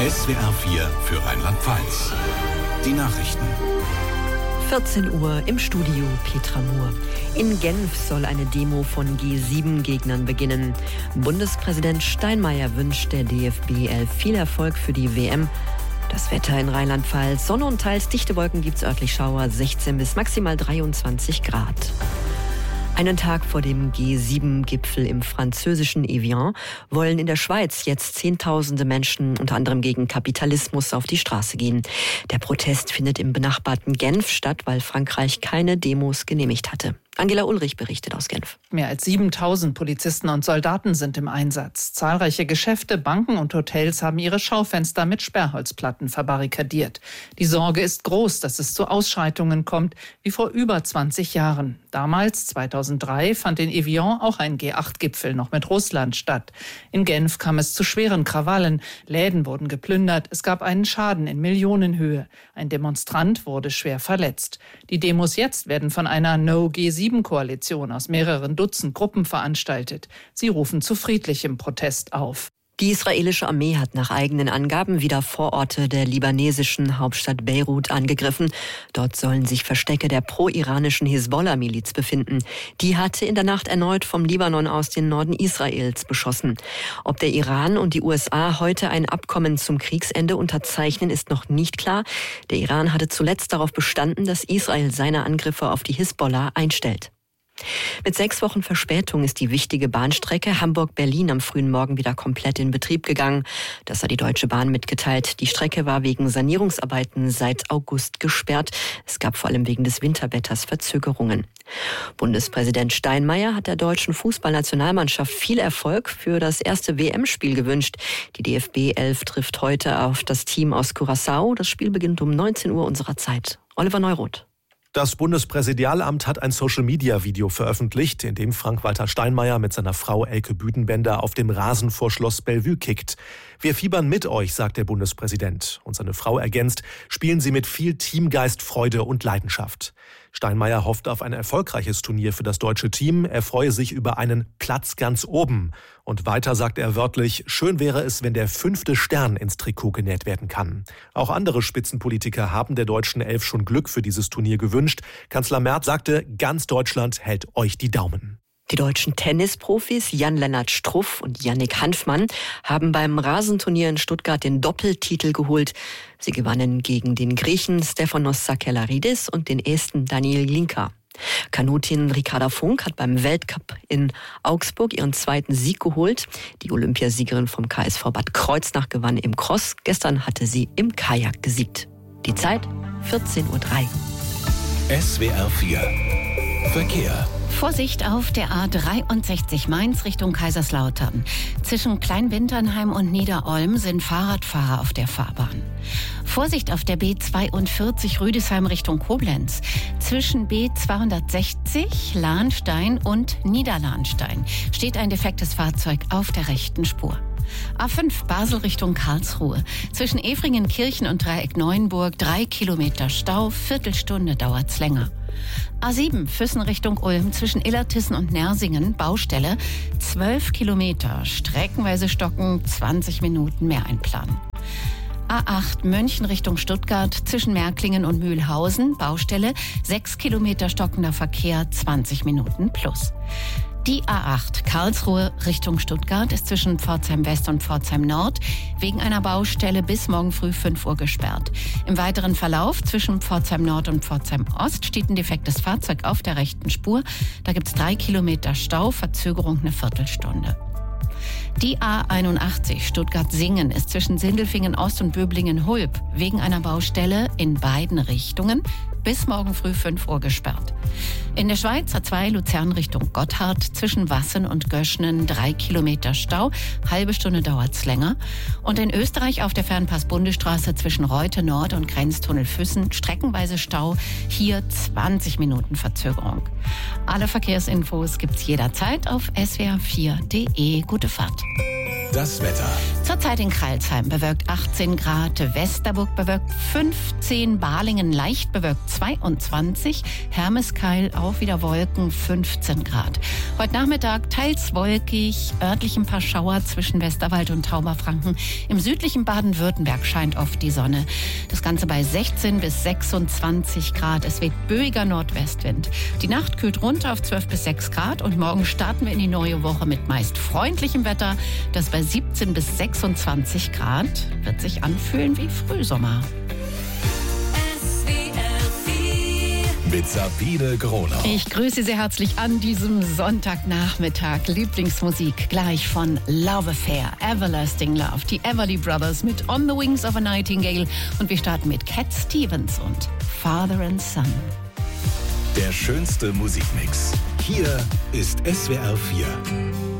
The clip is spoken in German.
SWR 4 für Rheinland-Pfalz. Die Nachrichten. 14 Uhr im Studio Petra Mohr. In Genf soll eine Demo von G7-Gegnern beginnen. Bundespräsident Steinmeier wünscht der DFB 11 viel Erfolg für die WM. Das Wetter in Rheinland-Pfalz: Sonne und teils dichte Wolken, gibt's örtlich Schauer, 16 bis maximal 23 Grad. Einen Tag vor dem G7-Gipfel im französischen Evian wollen in der Schweiz jetzt Zehntausende Menschen unter anderem gegen Kapitalismus auf die Straße gehen. Der Protest findet im benachbarten Genf statt, weil Frankreich keine Demos genehmigt hatte. Angela Ulrich berichtet aus Genf. Mehr als 7.000 Polizisten und Soldaten sind im Einsatz. Zahlreiche Geschäfte, Banken und Hotels haben ihre Schaufenster mit Sperrholzplatten verbarrikadiert. Die Sorge ist groß, dass es zu Ausschreitungen kommt, wie vor über 20 Jahren. Damals, 2003, fand in Evian auch ein G8-Gipfel noch mit Russland statt. In Genf kam es zu schweren Krawallen. Läden wurden geplündert. Es gab einen Schaden in Millionenhöhe. Ein Demonstrant wurde schwer verletzt. Die Demos jetzt werden von einer No-G7-Koalition aus mehreren Dutzend Gruppen veranstaltet. Sie rufen zu friedlichem Protest auf. Die israelische Armee hat nach eigenen Angaben wieder Vororte der libanesischen Hauptstadt Beirut angegriffen. Dort sollen sich Verstecke der pro-iranischen Hisbollah-Miliz befinden. Die hatte in der Nacht erneut vom Libanon aus den Norden Israels beschossen. Ob der Iran und die USA heute ein Abkommen zum Kriegsende unterzeichnen, ist noch nicht klar. Der Iran hatte zuletzt darauf bestanden, dass Israel seine Angriffe auf die Hisbollah einstellt. Mit 6 Wochen Verspätung ist die wichtige Bahnstrecke Hamburg-Berlin am frühen Morgen wieder komplett in Betrieb gegangen. Das hat die Deutsche Bahn mitgeteilt. Die Strecke war wegen Sanierungsarbeiten seit August gesperrt. Es gab vor allem wegen des Winterwetters Verzögerungen. Bundespräsident Steinmeier hat der deutschen Fußballnationalmannschaft viel Erfolg für das erste WM-Spiel gewünscht. Die DFB 11 trifft heute auf das Team aus Curaçao. Das Spiel beginnt um 19 Uhr unserer Zeit. Oliver Neuroth. Das Bundespräsidialamt hat ein Social-Media-Video veröffentlicht, in dem Frank-Walter Steinmeier mit seiner Frau Elke Büdenbender auf dem Rasen vor Schloss Bellevue kickt. Wir fiebern mit euch, sagt der Bundespräsident. Und seine Frau ergänzt: Spielen Sie mit viel Teamgeist, Freude und Leidenschaft. Steinmeier hofft auf ein erfolgreiches Turnier für das deutsche Team. Er freue sich über einen Platz ganz oben. Und weiter sagt er wörtlich: Schön wäre es, wenn der 5. Stern ins Trikot genäht werden kann. Auch andere Spitzenpolitiker haben der deutschen 11 schon Glück für dieses Turnier gewünscht. Kanzler Merz sagte: Ganz Deutschland hält euch die Daumen. Die deutschen Tennisprofis Jan-Lennart Struff und Yannick Hanfmann haben beim Rasenturnier in Stuttgart den Doppeltitel geholt. Sie gewannen gegen den Griechen Stefanos Sakellarides und den Esten Daniel Glinka. Kanutin Ricarda Funk hat beim Weltcup in Augsburg ihren 2. Sieg geholt. Die Olympiasiegerin vom KSV Bad Kreuznach gewann im Cross. Gestern hatte sie im Kajak gesiegt. Die Zeit 14:03 Uhr. SWR 4 Verkehr. Vorsicht auf der A63 Mainz Richtung Kaiserslautern. Zwischen Kleinwinternheim und Niederolm sind Fahrradfahrer auf der Fahrbahn. Vorsicht auf der B42 Rüdesheim Richtung Koblenz. Zwischen B260 Lahnstein und Niederlahnstein steht ein defektes Fahrzeug auf der rechten Spur. A5 Basel Richtung Karlsruhe. Zwischen Efringenkirchen und Dreieck Neuenburg 3 Kilometer Stau, Viertelstunde dauert's länger. A7 Füssen Richtung Ulm zwischen Illertissen und Nersingen Baustelle 12 Kilometer, streckenweise stocken, 20 Minuten mehr einplanen. A8 München Richtung Stuttgart zwischen Märklingen und Mühlhausen Baustelle 6 Kilometer stockender Verkehr, 20 Minuten plus. Die A8 Karlsruhe Richtung Stuttgart ist zwischen Pforzheim West und Pforzheim Nord wegen einer Baustelle bis morgen früh 5 Uhr gesperrt. Im weiteren Verlauf zwischen Pforzheim Nord und Pforzheim Ost steht ein defektes Fahrzeug auf der rechten Spur. Da gibt es 3 Kilometer Stau, Verzögerung eine Viertelstunde. Die A81 Stuttgart-Singen ist zwischen Sindelfingen Ost und Böblingen-Hulb wegen einer Baustelle in beiden Richtungen bis morgen früh 5 Uhr gesperrt. In der Schweiz A2 Luzern Richtung Gotthard zwischen Wassen und Göschnen 3 Kilometer Stau, halbe Stunde dauert's länger. Und in Österreich auf der Fernpass-Bundesstraße zwischen Reute Nord und Grenztunnel Füssen streckenweise Stau, hier 20 Minuten Verzögerung. Alle Verkehrsinfos gibt's jederzeit auf swr4.de. Gute Fahrt. Das Wetter. Zurzeit in Crailsheim bewölkt 18 Grad, Westerburg bewölkt 15, Balingen leicht bewölkt 22, Hermeskeil auch wieder Wolken 15 Grad. Heute Nachmittag teils wolkig, örtlich ein paar Schauer zwischen Westerwald und Tauberfranken. Im südlichen Baden-Württemberg scheint oft die Sonne. Das Ganze bei 16 bis 26 Grad. Es weht böiger Nordwestwind. Die Nacht kühlt runter auf 12 bis 6 Grad und morgen starten wir in die neue Woche mit meist freundlichem Wetter. Das bei 17 bis 26 Grad wird sich anfühlen wie Frühsommer. Mit Sabine Gronau. Ich grüße Sie herzlich an diesem Sonntagnachmittag. Lieblingsmusik gleich von Love Affair, Everlasting Love, die Everly Brothers mit On the Wings of a Nightingale. Und wir starten mit Cat Stevens und Father and Son. Der schönste Musikmix. Hier ist SWR 4.